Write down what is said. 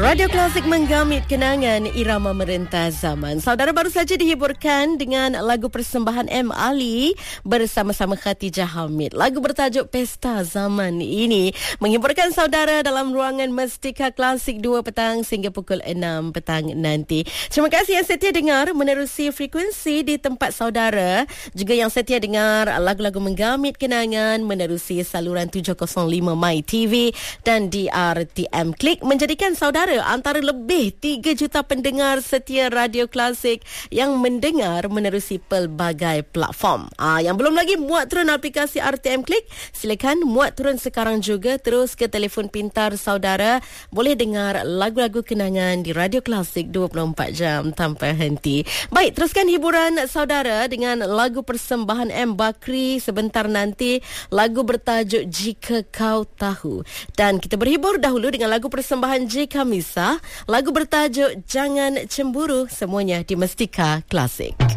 Radio Klasik menggamit kenangan irama merentas zaman. Saudara baru saja dihiburkan dengan lagu persembahan M. Ali bersama-sama Khatijah Hamid. Lagu bertajuk Pesta Zaman ini menghiburkan saudara dalam ruangan Mestika Klasik 2 petang sehingga pukul 6 petang nanti. Terima kasih yang setia dengar menerusi frekuensi di tempat saudara. Juga yang setia dengar lagu-lagu menggamit kenangan menerusi saluran 705 My TV dan DRTM Klik menjadikan saudara antara lebih 3 juta pendengar setia Radio Klasik yang mendengar menerusi pelbagai platform. Yang belum lagi muat turun aplikasi RTM Klik, silakan muat turun sekarang juga. Terus ke telefon pintar saudara, boleh dengar lagu-lagu kenangan di Radio Klasik 24 jam tanpa henti. Baik, teruskan hiburan saudara dengan lagu persembahan M. Bakri sebentar nanti, lagu bertajuk Jika Kau Tahu. Dan kita berhibur dahulu dengan lagu persembahan J. Kamisa, lagu bertajuk Jangan Cemburu, semuanya di Mestika Klasik.